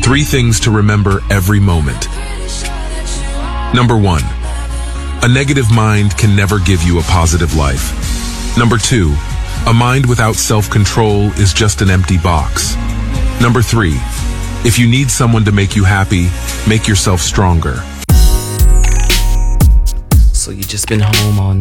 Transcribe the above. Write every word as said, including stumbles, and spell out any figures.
Three things to remember every moment. Number one, a negative mind can never give you a positive life. Number two, a mind without self-control is just an empty box. Number three, if you need someone to make you happy, make yourself stronger. So you just been home all